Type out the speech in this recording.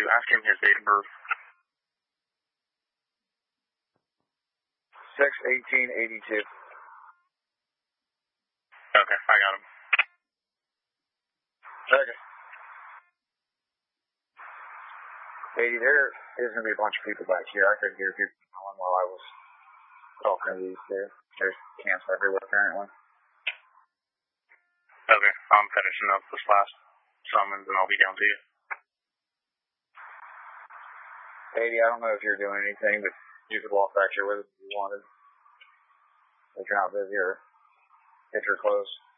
Ask him his date of birth. 6/18/82. Okay, I got him. Okay. 80, there is going to be a bunch of people back here. I couldn't hear people calling while I was talking to these two. There's camps everywhere, apparently. Okay, I'm finishing up this last summons, and I'll be down to you. 80, I don't know if you're doing anything, but you could walk back here with us if you wanted. If you're not busy or if you're close.